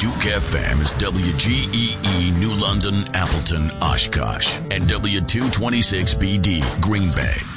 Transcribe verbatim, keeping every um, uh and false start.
Duke F M is W G E E New London, Appleton, Oshkosh, and W two twenty-six B D, Green Bay.